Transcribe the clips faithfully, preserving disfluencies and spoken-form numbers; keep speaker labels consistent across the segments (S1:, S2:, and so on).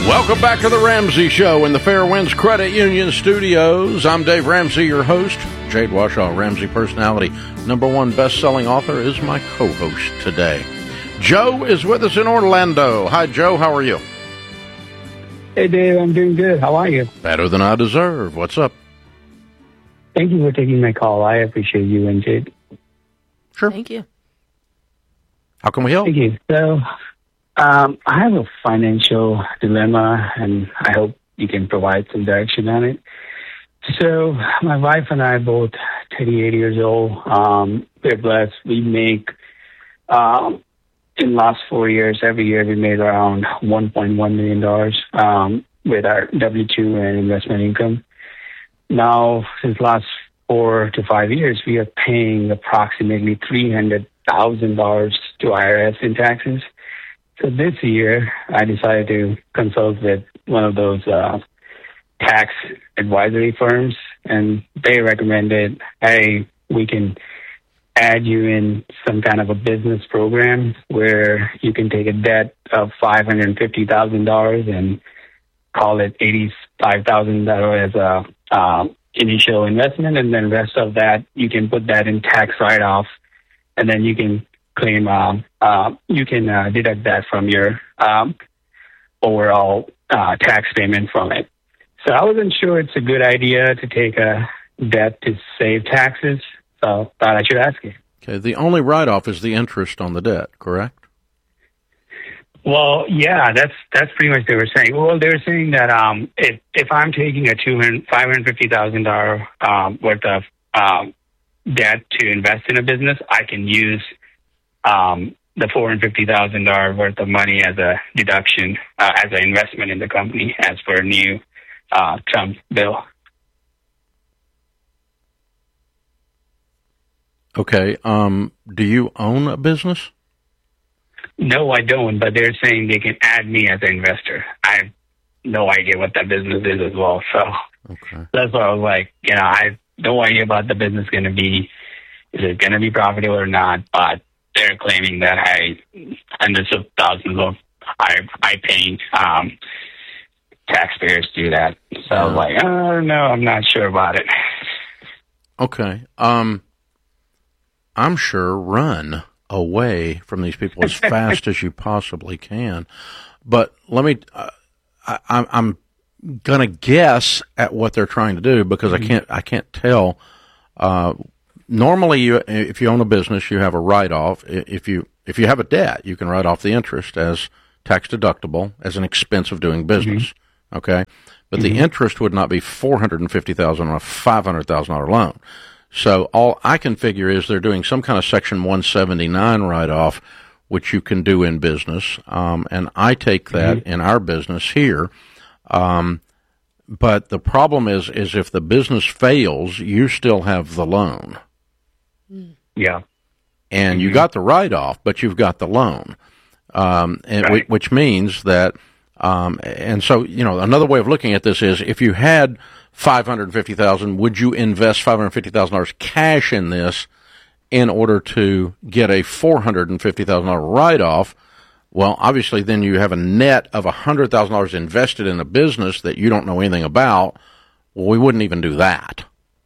S1: Welcome back to the Ramsey Show in the Fairwinds Credit Union Studios. I'm Dave Ramsey, your host. Jade Washaw, Ramsey personality, number one best-selling author, is my co-host today. Joe is with us in Orlando. Hi, Joe. How are you?
S2: Hey, Dave. I'm doing good. How are you?
S1: Better than I deserve. What's up?
S2: Thank you for taking my call. I appreciate you and Jade.
S1: Sure.
S3: Thank you.
S1: How can we help?
S2: Thank you. So, um, I have a financial dilemma, and I hope you can provide some direction on it. So, my wife and I are both thirty-eight years old. Um, we're blessed. We make, um, in the last four years, every year we made around one point one million dollars um, with our W two and investment income. Now, since last four to five years, we are paying approximately three hundred thousand dollars to I R S in taxes. So this year, I decided to consult with one of those uh, tax advisory firms, and they recommended, hey, we can add you in some kind of a business program where you can take a debt of five hundred fifty thousand dollars and call it eighty-five thousand dollars as a uh, initial investment, and then rest of that, you can put that in tax write-off, and then you can claim, uh, uh, you can uh, deduct that from your um, overall uh, tax payment from it. So I wasn't sure it's a good idea to take a debt to save taxes, so thought I should ask you.
S1: Okay, the only write-off is the interest on the debt, correct?
S2: Well, yeah, that's that's pretty much what they were saying. Well, they were saying that um, if if I'm taking a two hundred five hundred fifty thousand dollars um, worth of um, debt to invest in a business, I can use um, the four hundred fifty thousand dollars worth of money as a deduction, uh, as an investment in the company, as per a new uh, Trump bill.
S1: Okay. Um, do you own a business?
S2: No, I don't, but they're saying they can add me as an investor. I have no idea what that business is as well. So
S1: okay.
S2: That's why I was like, you know, I have no idea about the business going to be, is it going to be profitable or not? But they're claiming that I, hundreds of thousands of I, I paying um, taxpayers do that. So yeah. I was like, oh, no, I'm not sure about it.
S1: Okay. Um, I'm sure run away from these people as fast as you possibly can. But let me, uh, I, I'm going to guess at what they're trying to do because mm-hmm. I can't, I can't tell. Uh, normally you, if you own a business, you have a write-off. If you, if you have a debt, you can write off the interest as tax deductible as an expense of doing business. Mm-hmm. Okay. But mm-hmm. the interest would not be four hundred fifty thousand dollars on a five hundred thousand dollars loan. So all I can figure is they're doing some kind of Section one seventy-nine write-off, which you can do in business, um, and I take that mm-hmm. in our business here. Um, but the problem is, is if the business fails, you still have the loan.
S2: Yeah.
S1: And mm-hmm. you got the write-off, but you've got the loan, um, and
S2: right.
S1: w- which means that, um, and so, you know, another way of looking at this is if you had five hundred fifty thousand dollars, would you invest five hundred fifty thousand dollars cash in this in order to get a four hundred fifty thousand dollars write-off? Well, obviously, then you have a net of one hundred thousand dollars invested in a business that you don't know anything about. Well, we wouldn't even do that.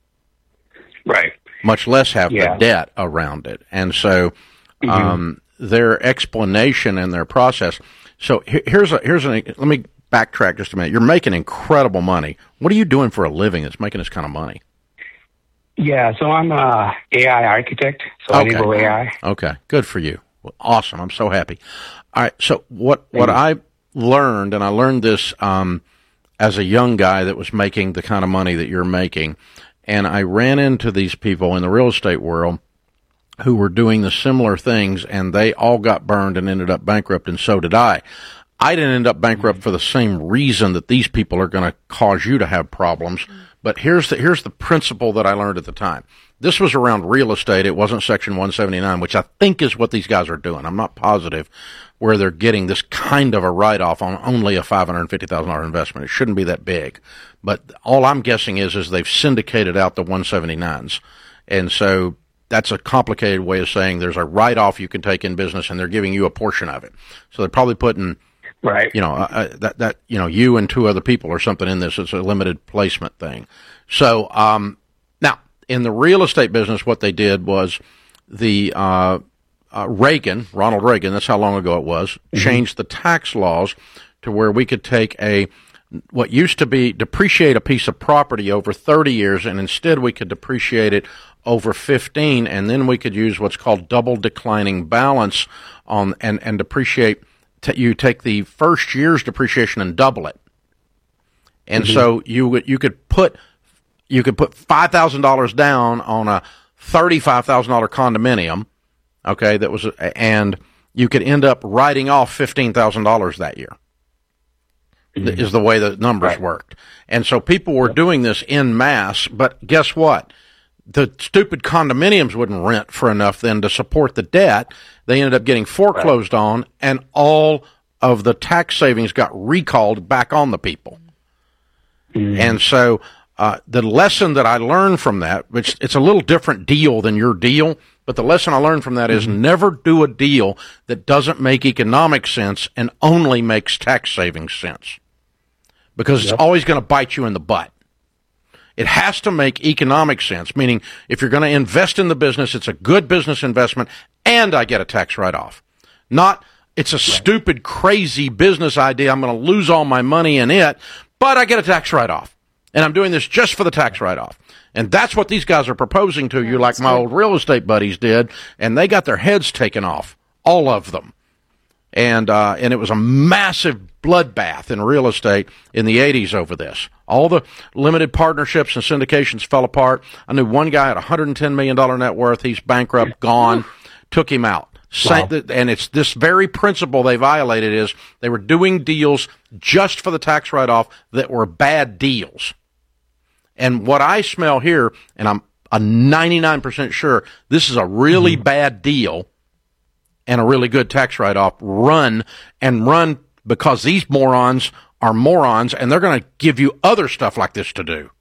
S2: Right.
S1: Much less have
S2: yeah.
S1: the debt around it. And so mm-hmm. um, their explanation and their process. So here's a, here's an, let me backtrack just a minute. You're making incredible money. What are you doing for a living that's making this kind of money?
S2: Yeah, so I'm a A I architect, so
S1: okay.
S2: I enable A I.
S1: Okay, good for you. Well, awesome. I'm so happy. All right, so what, what I learned, and I learned this um, as a young guy that was making the kind of money that you're making, and I ran into these people in the real estate world who were doing the similar things, and they all got burned and ended up bankrupt, and so did I. I didn't end up bankrupt for the same reason that these people are going to cause you to have problems. But here's the here's the principle that I learned at the time. This was around real estate. It wasn't Section one seventy-nine, which I think is what these guys are doing. I'm not positive where they're getting this kind of a write-off on only a five hundred fifty thousand dollars investment. It shouldn't be that big. But all I'm guessing is is they've syndicated out the one seventy-nines. And so that's a complicated way of saying there's a write-off you can take in business, and they're giving you a portion of it. So they're probably putting
S2: Right.
S1: You know, uh, that, that, you know, you and two other people or something in this. It's a limited placement thing. So, um, now in the real estate business, what they did was the, uh, uh, Reagan, Ronald Reagan, that's how long ago it was, mm-hmm. changed the tax laws to where we could take a, what used to be depreciate a piece of property over thirty years, and instead we could depreciate it over fifteen, and then we could use what's called double declining balance on, and, and depreciate. T- you take the first year's depreciation and double it, and mm-hmm. so you you could put you could put five thousand dollars down on a thirty-five thousand dollar condominium, okay, that was, and you could end up writing off fifteen thousand dollars that year. Mm-hmm. Is the way the numbers right. worked, and so people were yep. doing this en masse. But guess what? The stupid condominiums wouldn't rent for enough then to support the debt. They ended up getting foreclosed right. on, and all of the tax savings got recalled back on the people. Mm-hmm. And so uh, the lesson that I learned from that, which it's a little different deal than your deal, but the lesson I learned from that mm-hmm. is never do a deal that doesn't make economic sense and only makes tax savings sense, because yep. it's always going to bite you in the butt. It has to make economic sense, meaning if you're going to invest in the business, it's a good business investment, and I get a tax write-off. Not, it's a right. stupid, crazy business idea. I'm going to lose all my money in it, but I get a tax write-off. And I'm doing this just for the tax write-off. And that's what these guys are proposing to you, like my old real estate buddies did, and they got their heads taken off, all of them. And uh, and it was a massive bloodbath in real estate in the eighties over this. All the limited partnerships and syndications fell apart. I knew one guy had a one hundred ten million dollars net worth. He's bankrupt, gone, took him out. Wow. And it's this very principle they violated is they were doing deals just for the tax write-off that were bad deals. And what I smell here, and I'm a ninety-nine percent sure, this is a really mm-hmm. bad deal and a really good tax write-off. Run and run, because these morons are morons, and they're going to give you other stuff like this to do.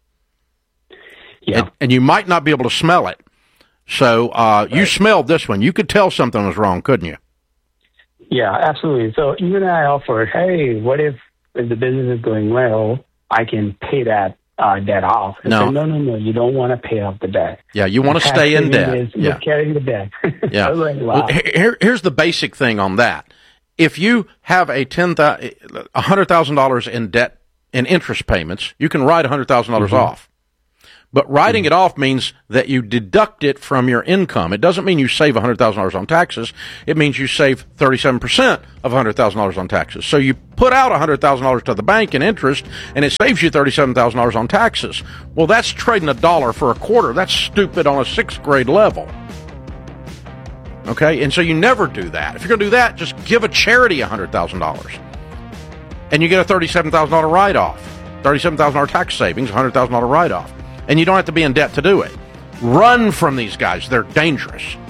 S1: Yeah. And, and you might not be able to smell it. So uh, right. you smelled this one. You could tell something was wrong, couldn't you?
S2: Yeah, absolutely. So even I offered, hey, what if, if the business is going well, I can pay that uh, debt off. And
S1: no.
S2: said, no, no, no, you don't want to pay off the debt.
S1: Yeah, you want to stay in debt.
S2: Is,
S1: yeah.
S2: You're carrying the debt.
S1: Yeah.
S2: Like, wow.
S1: Well, here, here's the basic thing on that. If you have a ten thousand, one hundred thousand dollars in debt in interest payments, you can write one hundred thousand dollars mm-hmm. off. But writing mm-hmm. it off means that you deduct it from your income. It doesn't mean you save one hundred thousand dollars on taxes. It means you save thirty-seven percent of one hundred thousand dollars on taxes. So you put out one hundred thousand dollars to the bank in interest, and it saves you thirty-seven thousand dollars on taxes. Well, that's trading a dollar for a quarter. That's stupid on a sixth grade level. Okay? And so you never do that. If you're going to do that, just give a charity one hundred thousand dollars. And you get a thirty-seven thousand dollars write-off. thirty-seven thousand dollars tax savings, one hundred thousand dollars write-off. And you don't have to be in debt to do it. Run from these guys. They're dangerous.